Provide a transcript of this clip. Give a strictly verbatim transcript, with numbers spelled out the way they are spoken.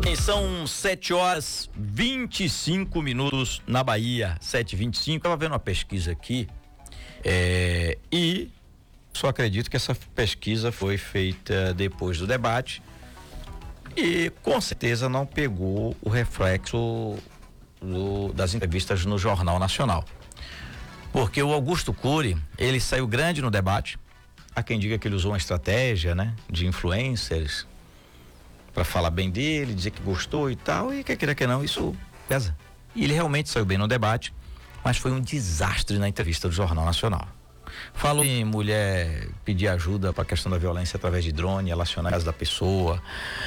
São sete horas vinte e cinco minutos na Bahia, sete e vinte e cinco. Estava vendo uma pesquisa aqui é, e só acredito que essa pesquisa foi feita depois do debate e com certeza não pegou o reflexo do, das entrevistas no Jornal Nacional. Porque o Augusto Cury, ele saiu grande no debate. Há quem diga que ele usou uma estratégia, né, de influencers para falar bem dele, dizer que gostou e tal, e quer queira que não, isso pesa. E ele realmente saiu bem no debate, mas foi um desastre na entrevista do Jornal Nacional. Falou em mulher pedir ajuda para a questão da violência através de drone, relacionar a casa da pessoa,